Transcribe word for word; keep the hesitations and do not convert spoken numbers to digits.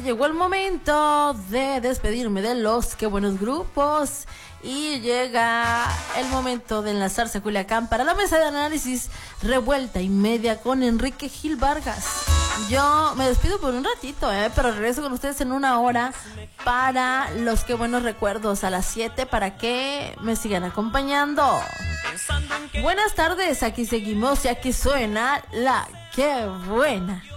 Llegó el momento de despedirme de los que buenos grupos y llega el momento de enlazarse a Culiacán para la mesa de análisis revuelta y media con Enrique Gil Vargas. Yo me despido por un ratito, eh, pero regreso con ustedes en una hora para los que buenos recuerdos a las siete para que me sigan acompañando. Buenas tardes, aquí seguimos y aquí suena la que buena.